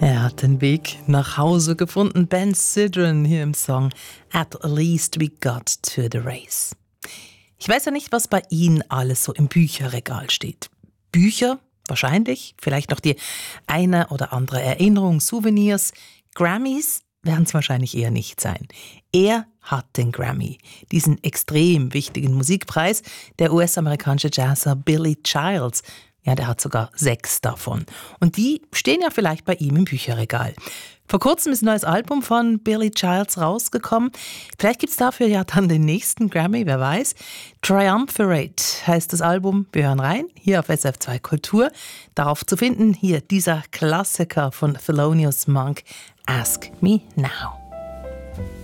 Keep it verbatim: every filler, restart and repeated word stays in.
Er hat den Weg nach Hause gefunden. Ben Sidran hier im Song At Least We Got to the Race. Ich weiß ja nicht, was bei Ihnen alles so im Bücherregal steht. Bücher, wahrscheinlich, vielleicht noch die eine oder andere Erinnerung, Souvenirs. Grammys werden es wahrscheinlich eher nicht sein. Er hat den Grammy, diesen extrem wichtigen Musikpreis. Der U S-amerikanische Jazzer Billy Childs, ja, der hat sogar sechs davon. Und die stehen ja vielleicht bei ihm im Bücherregal. Vor kurzem ist ein neues Album von Billy Childs rausgekommen. Vielleicht gibt es dafür ja dann den nächsten Grammy, wer weiß. Triumvirate heißt das Album. Wir hören rein, hier auf S R F zwei Kultur. Darauf zu finden, hier dieser Klassiker von Thelonious Monk, Ask Me Now.